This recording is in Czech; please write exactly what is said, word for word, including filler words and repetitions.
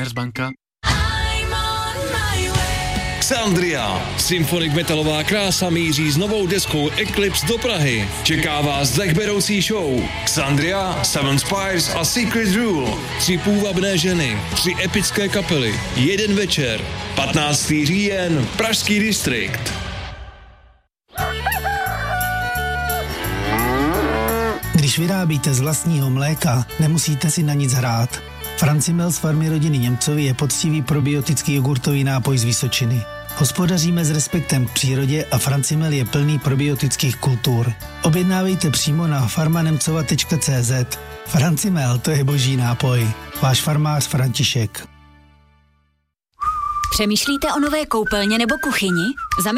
Commerzbanka. Xandria. Symphonic metalová krása míří s novou deskou Eclipse do Prahy. Čeká vás dechberoucí show. Xandria, Seven Spires a Secret Rule. Tři půvabné ženy, tři epické kapely, jeden večer. patnáctého října, Pražský distrikt. Když vyrábíte z vlastního mléka, nemusíte si na nic hrát. Francimel z farmy rodiny Němcovi je poctivý probiotický jogurtový nápoj z Vysočiny. Hospodaříme s respektem k přírodě a Francimel je plný probiotických kultur. Objednávejte přímo na farmanemcova tečka cé zet. Francimel, to je boží nápoj. Váš farmář František. Přemýšlíte o nové koupelně nebo kuchyni?